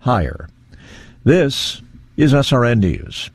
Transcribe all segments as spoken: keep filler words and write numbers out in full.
higher. This is S R N News.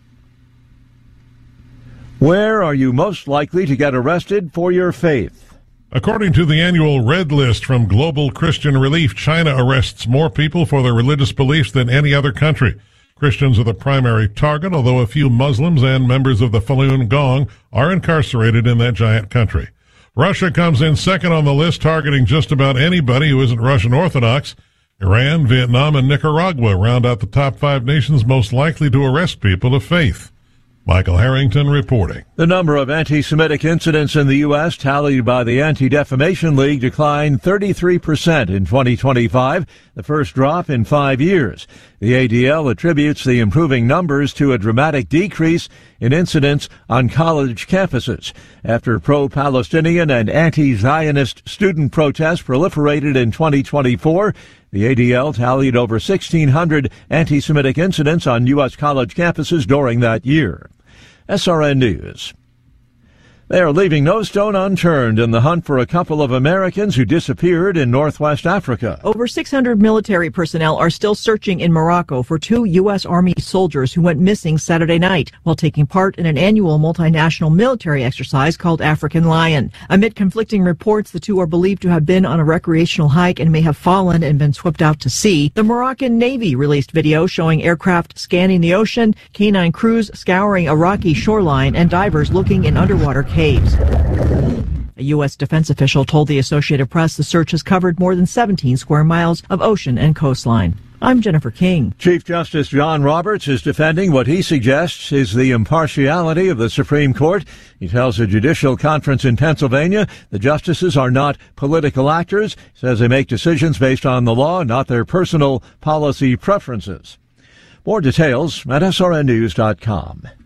Where are you most likely to get arrested for your faith? According to the annual Red List from Global Christian Relief, China arrests more people for their religious beliefs than any other country. Christians are the primary target, although a few Muslims and members of the Falun Gong are incarcerated in that giant country. Russia comes in second on the list, targeting just about anybody who isn't Russian Orthodox. Iran, Vietnam, and Nicaragua round out the top five nations most likely to arrest people of faith. Michael Harrington reporting. The number of anti-Semitic incidents in the U S tallied by the Anti-Defamation League declined thirty-three percent in twenty twenty-five, the first drop in five years. The A D L attributes the improving numbers to a dramatic decrease in incidents on college campuses. After pro-Palestinian and anti-Zionist student protests proliferated in twenty twenty-four, the A D L tallied over sixteen hundred anti-Semitic incidents on U S college campuses during that year. S R N News. They are leaving no stone unturned in the hunt for a couple of Americans who disappeared in Northwest Africa. Over six hundred military personnel are still searching in Morocco for two U S. Army soldiers who went missing Saturday night while taking part in an annual multinational military exercise called African Lion. Amid conflicting reports, the two are believed to have been on a recreational hike and may have fallen and been swept out to sea. The Moroccan Navy released video showing aircraft scanning the ocean, canine crews scouring a rocky shoreline, and divers looking in underwater caves. A U S defense official told the Associated Press the search has covered more than seventeen square miles of ocean and coastline. I'm Jennifer King. Chief Justice John Roberts is defending what he suggests is the impartiality of the Supreme Court. He tells a judicial conference in Pennsylvania the justices are not political actors. He says they make decisions based on the law, not their personal policy preferences. More details at S R N news dot com.